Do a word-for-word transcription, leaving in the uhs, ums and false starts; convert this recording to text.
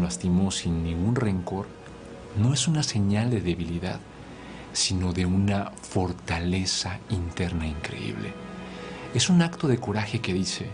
lastimó sin ningún rencor no es una señal de debilidad, sino de una fortaleza interna increíble. Es un acto de coraje que dice,